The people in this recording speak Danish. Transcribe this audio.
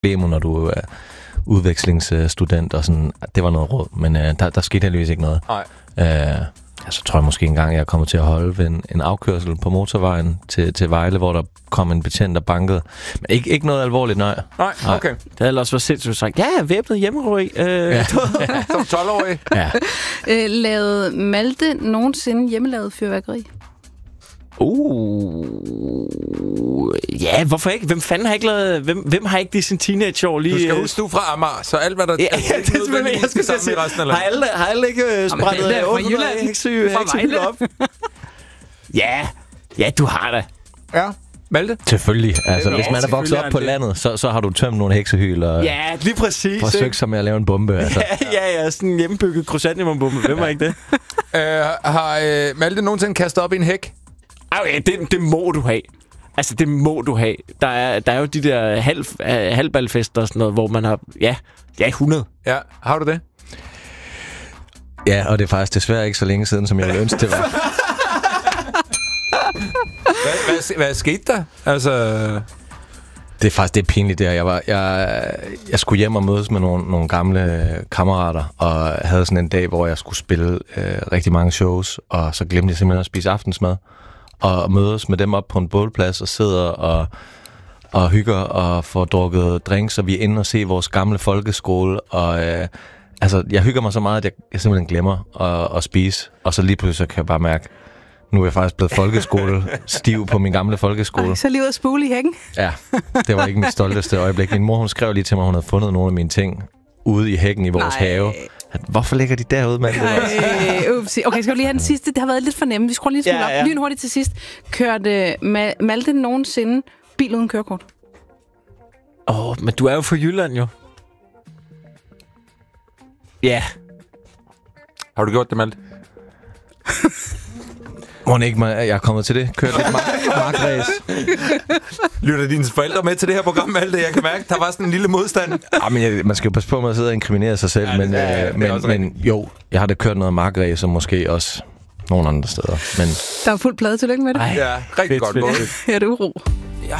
problemer, når du er udvekslingsstudent og sådan. Det var noget råd, men der skete heldigvis ikke noget. Nej. Så tror jeg måske engang, jeg er kommet til at holde ved en afkørsel på motorvejen til Vejle, hvor der kom en betjent og bankede. Men ikke noget alvorligt, nej. Nej, okay. Det havde også været sindssygt sagt. Ja, væbnet hjemmerøg. Som 12-årig. Ja. Lavede Malte nogensinde hjemmelavet fyrværkeri? Ja, hvorfor ikke? Hvem fanden har ikke lavet... Hvem har ikke det i sin teenageår lige... Du skal huske, du er fra Amager, så alt, hvad der... Ja, det er selvfølgelig, jeg skal sige. Har alle ikke sprættet heksehyl op? Ja, du har det. Ja, Malte? Selvfølgelig. Altså, hvis man er vokset op på landet, så har du tømt nogle heksehyl og... Ja, lige præcis. Forsøgt sig med at lave en bombe, altså. Ja, sådan en hjemmebygget krysantemum-bombe. Hvem har ikke det? Har Malte nogensinde kastet op i en hæk? Okay, det må du have. Altså, det må du have. Der er jo de der halvballfester og sådan noget, hvor man har... Ja, 100. Ja, har du det? Ja, og det er faktisk desværre ikke så længe siden, som jeg ville ønske, det var. Hvad skete der? Altså... Det er pinligt der. Jeg skulle hjem og mødes med nogle gamle kammerater, og havde sådan en dag, hvor jeg skulle spille rigtig mange shows, og så glemte jeg simpelthen at spise aftensmad. Og mødes med dem op på en bålplads og sidder og hygger og får drukket drinks, og vi er inde og se vores gamle folkeskole. Og jeg hygger mig så meget, at jeg simpelthen glemmer at spise. Og så lige pludselig kan jeg bare mærke, nu er jeg faktisk blevet folkeskole stiv på min gamle folkeskole. Så lige ud at spule i hækken? Ja, det var ikke mit stolteste øjeblik. Min mor, hun skrev lige til mig, hun havde fundet nogle af mine ting ude i hækken i vores have. Hvorfor ligger de derude, mand? Okay, skal vi lige have den sidste? Det har været lidt for nemt. Vi skruer lige smule op. Lynhurtigt til sidst. Kørte Malte nogensinde bil uden kørekort? Men du er jo fra Jylland, jo. Ja. Har du gjort det, Malte? Må ikke, jeg er kommet til det. Kørt lidt markræs. Lytter dine forældre med til det her program, Malte? Jeg kan mærke, der var sådan en lille modstand. Men man skal jo passe på med at sidde og inkriminere sig selv. Men jo, jeg har da kørt noget markræs, og måske også nogle andre steder. Men der er fuld plade. Tillykke med det. Ja, rigtig godt. Ja, det er uro.